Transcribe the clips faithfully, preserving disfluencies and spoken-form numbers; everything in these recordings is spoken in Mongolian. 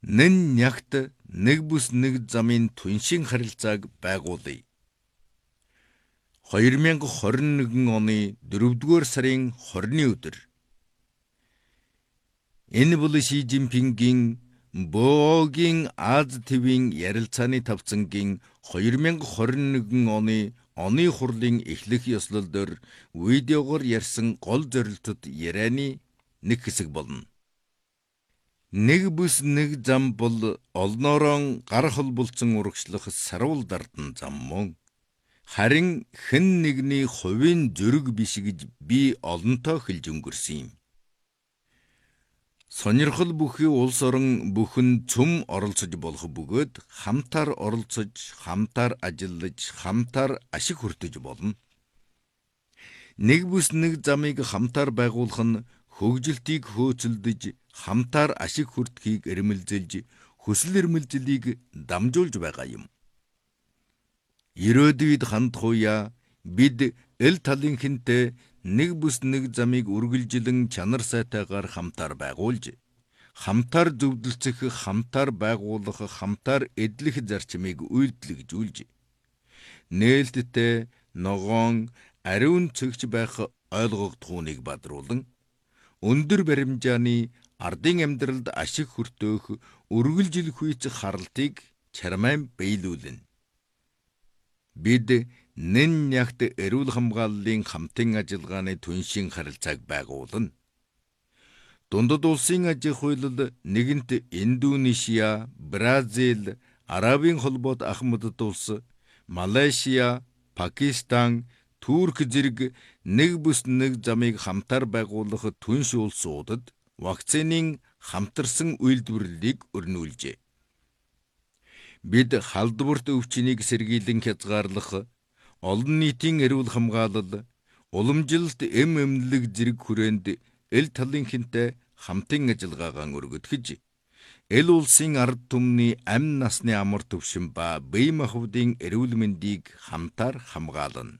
Нэн нягт нэг бүс нэг замын түншин харилцааг байгуулъя. хоёр мянга хорин нэгэн оны дөрөвдүгээр сарын хорины өдөр. Энэ бол Ши Жинпингийн Бөөгийн Аз твийн ярилцааны тавцангийн хоёр мянга хорин нэгэн оны оны хурлын эхлэх ёслол дээр видеогоор ярьсан гол зорилтод ярианы нэг хэсэг болно. Нэг бүс нэг зам бол олноороо гар холболцсон урагшлах сарвал дардан зам мөн. Харин хэн нэгний хувийн зүрэг биш гэж би олонтоо хэлж өнгөрсөн юм. Сонирхол бүхий улс орон бүхэн цөм оролцож болох бөгөөд хамтаар оролцож, хамтаар ажиллаж, хамтаар ашиг хүртэж болно. Нэг бүс нэг замыг хамтаар байгуулах нь хөгжилтийг хөөцөлдөж, хамтаар ашиг хүртэхийг эрмэлзэлж, хүсэл эрмэлзлийг дамжуулж байгаа юм. Ирээдүйд хандх уяа бид эл талынхэнтэй нэг бүс нэг замыг үргэлжилэн чанар сайтайгаар хамтаар байгуулж, хамтаар зөвдөлцөх, хамтаар байгуулах, хамтаар эдлэх зарчмыг үйлдэлжүүлж, нээлттэй, ногоон, ариун цэгч байх ойлгогдохууныг бадруулан, өндөр баримжааны ардын амьдралд ашиг хүртөөх үргэлжлэх үйц харалтыг чармайн биелүүлнэ. Бид нэн нягт эрүүл хамгааллын хамтын ажиллагааны түншин харилцааг байгуулна. Дундад улсын аж ахуй нэгэнт Индонезия, Бразил, Арабын холбоот Ахмадд улс, Малайшия, Пакистан, Турк зэрэг нэг бүс нэг замыг хамтаар байгуулах түнш улсуудад вакцинын хамтарсан үйлдвэрлэлийг өрнүүлжээ. Бид халдварт өвчнийг сэргийлэн хязгаарлах, олон нийтийн эрүүл хамгаалал, уламжилалт эм эмнэлэг зэрэг хүрээнд эл талынхэнтэй хамтын ажиллагаагаа өргөдгөж, эл улсын ард түмний амь насны амар төвшин ба бие махбодын эрүүл мэндийг хамтаар хамгаална.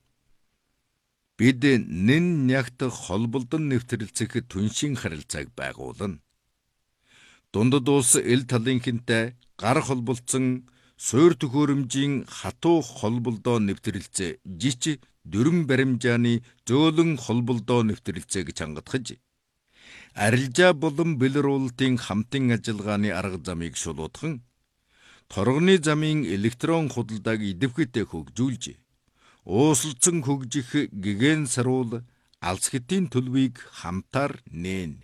Бид нэн нягт холболдон нэвтрэлцэх түншин харилцааг байгуулна. Дундад улс эл талынхэнтэй гар холболцсон суур төхөөрөмжийн хатуу холболдоо нэвтрэлцээ жич дүрм баримжааны зөөлөн холболдоо нэвтрэлцээг чангатгаж, арилжаа болон бэлрүүлэлтийн хамтын ажиллагааны арга замыг шулуутган, торгоны замын электрон худалдааг идэвхтэй хөгжүүлж, ууслцсан хөгжих гигэн саруул алс хэтийн төлөвийг хамтаар нээн.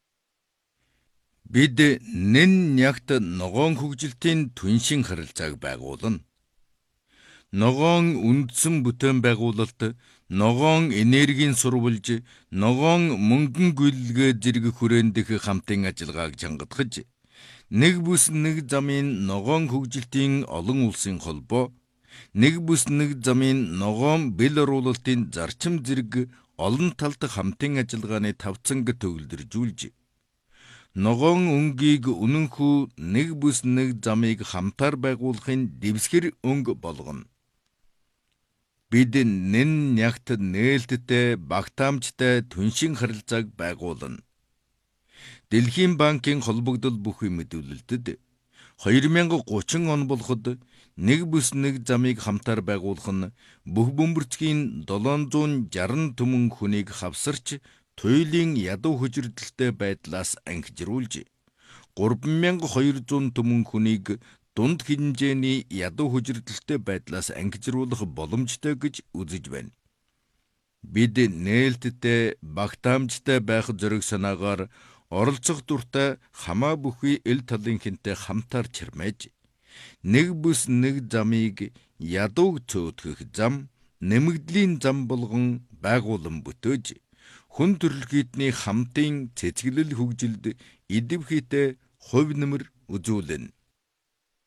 Бид нэн нягт ногоон хөгжилтийн түншин харилцааг байгуулна. Ногоон үндсэн бүтээн байгуулалт, ногоон энергийн сурвалж, ногоон мөнгөн гүйлгээ зэрэг хүрэндэх хамтын ажиллагааг чангатгаж, нэг бүс нэг замын ногоон хөгжилтийн олон улсын холбоо, нэг бүс нэг замын ногоон бэл оруулалтын зарчим зэрэг олон талт хамтын ажиллагааны тавцанг төвлөржүүлж, ногоон өнгийг үнэнхүү нэг бүс нэг замыг хамтаар байгуулахын дэвсгэр өнг болгоно. Бид нэн нягт нээлттэй, багтаамжтай түншин харилцааг байгуулна. Дэлхийн банкын холбогдол бүхий мэдүүлэлтэд хоёр мянга гучин он болоход нэг бүс нэг замыг хамтаар байгуулах нь бүх бөмбөрцгийн долоон зуун жаран түмэн хүнийг хавсарч туйлын ядуу хүчирдэлтэй байдлаас ангижруулж, гурван мянга хоёр зуун түмэн хүнийг дунд хэмжээний ядуу хүчирдэлтэй байдлаас ангижруулах боломжтой гэж үзэж байна. Бид нээлттэй, багтаамжтай байх зориг санаагаар оролцох дуртай хамаа бүхий эл талынхэнтэй хамтаар чармайж, нэг бүс нэг замыг ядууг цөөдгөх зам, нэмэгдлийн зам болгон байгуулан бүтөөж, хүн төрөлхийдний хамтын цэцгэлэл хөгжилд идэвхийтэй хувь нэмэр үзүүлнэ.